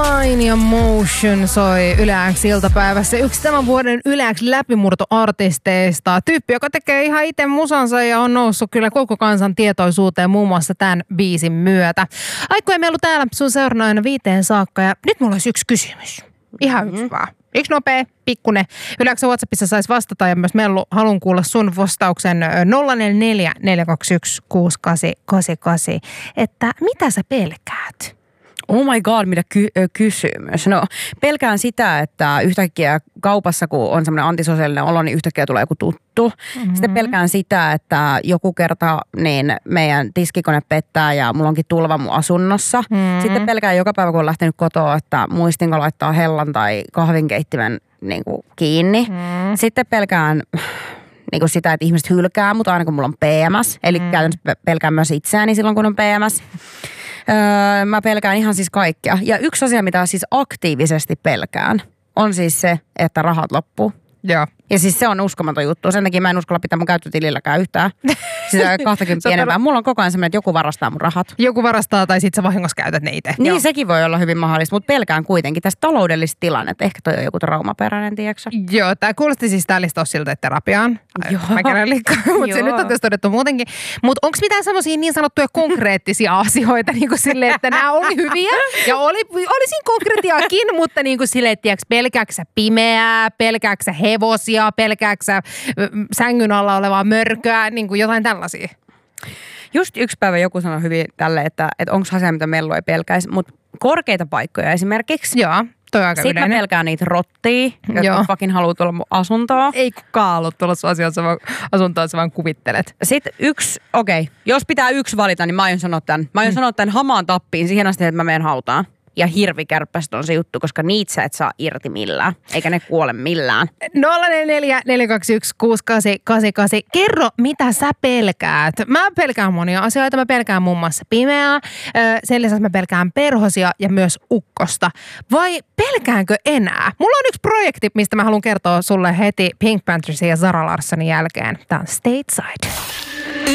Line ja Motion soi Yle X iltapäivässä. Yksi tämän vuoden Yle X läpimurtoartisteista. Tyyppi, joka tekee ihan itse musansa ja on noussut kyllä koko kansan tietoisuuteen muun muassa tämän biisin myötä. Aikku ei meillä täällä sun seurana aina 5 saakka ja nyt mulla olisi yksi kysymys. Ihan yksi vaan. Yksi nopea, pikkunen. Yle X WhatsAppissa saisi vastata ja myös Mellu haluan kuulla sun vastauksen 044 421 6888. Että mitä sä pelkäät? Oh my god, mitä kysymys. No, pelkään sitä, että yhtäkkiä kaupassa, kun on semmoinen antisosiaalinen olo, niin yhtäkkiä tulee joku tuttu. Mm-hmm. Sitten pelkään sitä, että joku kerta niin meidän tiskikone pettää ja mulla onkin tulva mun asunnossa. Mm-hmm. Sitten pelkään joka päivä, kun on lähtenyt kotoa, että muistinko laittaa hellan tai kahvinkeittimen niin kuin kiinni. Mm-hmm. Sitten pelkään niin kuin sitä, että ihmiset hylkää, mutta aina kun mulla on PMS. Eli käytännössä pelkään myös itseäni silloin, kun on PMS. Mä pelkään ihan siis kaikkea. Ja yksi asia, mitä siis aktiivisesti pelkään, on siis se, että rahat loppuu. Joo. Ja siis se on uskomaton juttu. Sen takia mä en uskalla pitää mun käyttötililläkään yhtään. Siis 20 enempää. Mulla on koko ajan semmoinen, että joku varastaa mun rahat. Joku varastaa tai sit sä vahingossa käytät ne itse. Niin, joo. Sekin voi olla hyvin mahdollista, mutta pelkään kuitenkin tästä taloudellista tilannetta. Ehkä toi on joku traumaperäinen, tiedätkö? Joo, tää kuulosti siis tää lista siltä, että terapiaan. Mä kerran liikaa, mutta se nyt on tässä todettu muutenkin. Mutta onko mitään semmosia niin sanottuja konkreettisia asioita niin kuin silleen, että nämä oli hyviä ja oli siinä konkretiaakin, mutta niin kuin silleen, että tiedätkö, pelkääkö sä pimeää, pelkääkö sä hevosia, pelkääkö sä sängyn alla olevaa mörköä, niin kuin jotain tällaisia. Just yksi päivä joku sanoi hyvin tälle, että onko asia, mitä Mellu ei pelkäisi, mutta korkeita paikkoja esimerkiksi. Joo, toi on aika sitten yleinen. mä pelkään niitä rottia, jotka fucking haluaa tulla mun asuntoon. Ei kukaan halua tulla sun asuntoon, sä vaan kuvittelet. Sitten jos pitää yksi valita, niin mä aion sanoa tämän hamaan tappiin siihen asti, että mä menen hautaan. Ja hirvikärppästä on se juttu, koska niitä sä et saa irti millään, eikä ne kuole millään. 044 421 6888. Kerro, mitä sä pelkäät. Mä pelkään monia asioita. Mä pelkään muun muassa pimeää. Sen lisäksi mä pelkään perhosia ja myös ukkosta. Vai pelkäänkö enää? Mulla on yksi projekti, mistä mä haluan kertoa sulle heti Pink Panthersin ja Zara Larssonin jälkeen. Tää on Stateside.